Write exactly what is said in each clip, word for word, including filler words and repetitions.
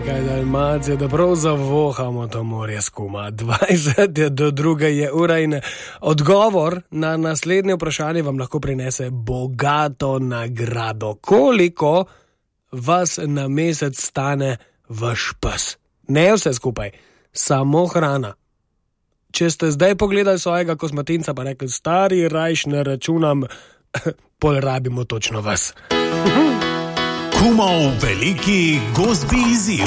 nekaj Dalmacije, da prav zavohamo to morje skuma. dvajset do druge je ura in odgovor na naslednje vprašanje vam lahko prinese bogato nagrado. Koliko vas na mesec stane vaš pes? Ne vse skupaj, samo hrana. Če ste zdaj pogledali svojega kosmatinca pa rekli, stari, rajš ne računam, pol rabimo točno vas. Kumov veliki gozbi izziv.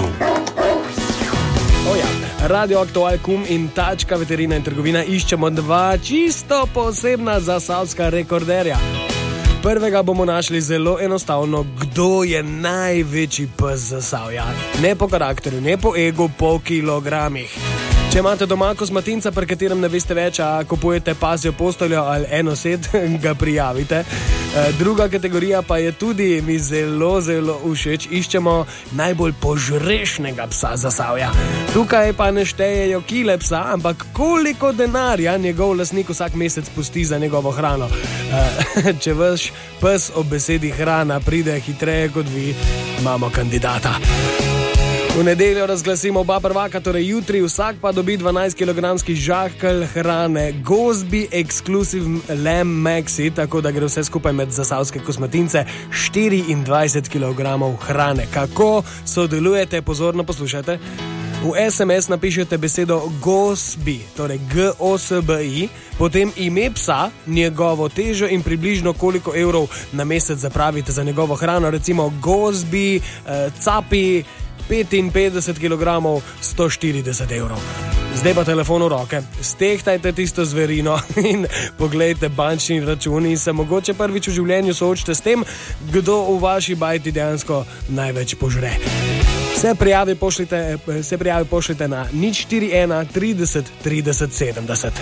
Oh ja. Radio Aktual Kum in Tačka veterina in trgovina iščemo dva čisto posebna zasavska rekorderja. Prvega bomo našli zelo enostavno, kdo je največji pes Zasavja. Ne po karakterju, ne po egu, po kilogramih. Če imate doma kosmatinca, pri katerem ne veste več, a kupujete pasjo posteljo ali enosed, ga prijavite. Druga kategorija pa je tudi mi zelo, zelo všeč. Iščemo najbolj požrešnega psa Zasavja. Tukaj pa ne štejejo kile psa, ampak koliko denarja njegov lastnik vsak mesec pusti za njegovo hrano. Če vaš pes ob besedi hrana pride hitreje kot vi, imamo kandidata. V nedeljo razglasimo oba prvaka, torej jutri vsak pa dobi dvanajst kilogramskih žakelj hrane Gozbi Exclusive Lamb Maxi, tako da gre vse skupaj med zasavske kosmatince štiriindvajset kilogramov hrane. Kako sodelujete? Pozorno poslušajte. V es em es napišete besedo Gozbi, torej G O S B I, potem ime psa, njegovo težo in približno koliko evrov na mesec zapravite za njegovo hrano, recimo Gozbi, eh, Capi, petinpetdeset kilogramov, sto štirideset evrov. Zdaj pa telefon v roke, stehtajte tisto zverino in poglejte bančni račun in se mogoče prvič v življenju soočite s tem, kdo v vaši bajti dejansko največ požre. Vse prijave pošljite, vse prijave pošljite na nič štiri ena trideset trideset sedemdeset.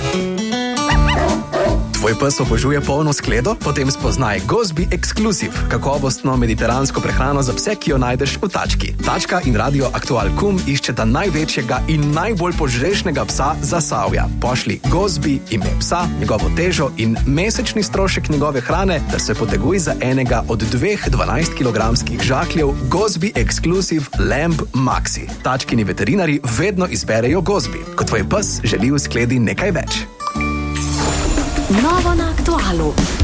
Tvoj pes obožuje polno skledo? Potem spoznaj Gozbi Exclusive, kakovostno mediteransko prehrano za pse, ki jo najdeš v Tački. Tačka in Radio Aktual Kum iščeta največjega in najbolj požrešnega psa Zasavja. Pošli Gozbi, ime psa, njegovo težo in mesečni strošek njegove hrane, ter se poteguj za enega od dveh dvanajstkilogramskih žakljev Gozbi Exclusive Lamb Maxi. Tačkini veterinari vedno izberejo Gozbi, ko tvoj pes želi v skledi nekaj več. Novo na Aktualu.